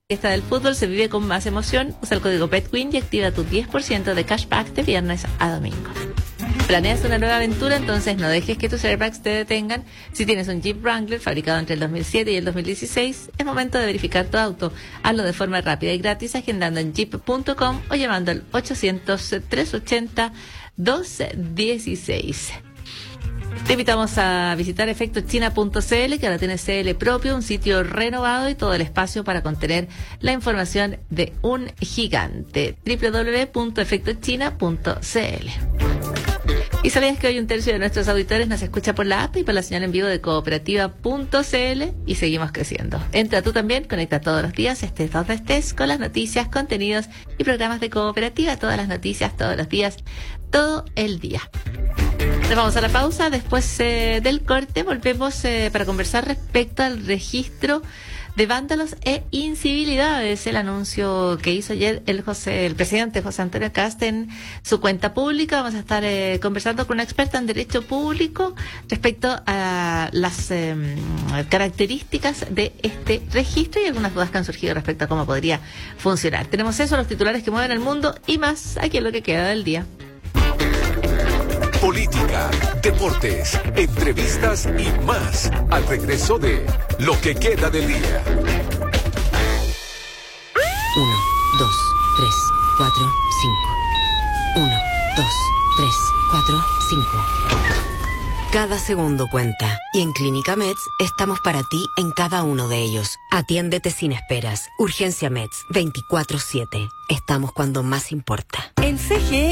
Fiesta del fútbol se vive con más emoción. Usa el código BETWIN y activa tu 10% de cashback de viernes a domingo. ¿Planeas una nueva aventura? Entonces no dejes que tus airbags te detengan. Si tienes un Jeep Wrangler fabricado entre el 2007 y el 2016, es momento de verificar tu auto. Hazlo de forma rápida y gratis agendando en jeep.com o llamando al 800-380-216. Te invitamos a visitar efectochina.cl, que ahora tiene CL propio, un sitio renovado y todo el espacio para contener la información de un gigante. www.efectochina.cl. ¿Y sabías que hoy un tercio de nuestros auditores nos escucha por la app y por la señal en vivo de cooperativa.cl? Y seguimos creciendo. Entra tú también, conecta todos los días, estés donde estés, con las noticias, contenidos y programas de Cooperativa. Todas las noticias, todos los días, todo el día. Nos vamos a la pausa. Después del corte volvemos para conversar respecto al registro de vándalos e incivilidades. El anuncio que hizo ayer el presidente José Antonio Kast en su cuenta pública. Vamos a estar conversando con una experta en derecho público respecto a las características de este registro y algunas dudas que han surgido respecto a cómo podría funcionar. Tenemos eso, los titulares que mueven el mundo y más aquí en lo que queda del día. Política, deportes, entrevistas y más al regreso de Lo que queda del día. 1, 2, 3, 4, 5. 1, 2, 3, 4, 5. Cada segundo cuenta. Y en Clínica Meds estamos para ti en cada uno de ellos. Atiéndete sin esperas. Urgencia Meds 24/7. Estamos cuando más importa. En CGE